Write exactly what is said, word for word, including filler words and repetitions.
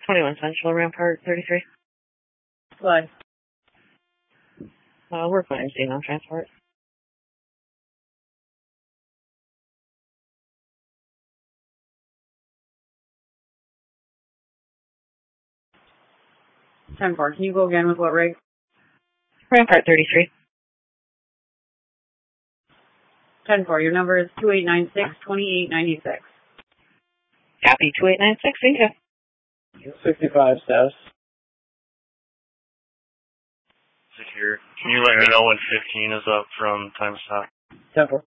twenty-one Central, Rampart thirty-three. Fly. Uh, we're planning to on transport. ten four, can you go again with what rig? Rampart thirty-three. ten four, your number is two eight nine six, two eight nine six. Copy, two eight nine six, thank you. sixty-five status. Secure. Can you let me know when fifteen is up from time stop? ten four.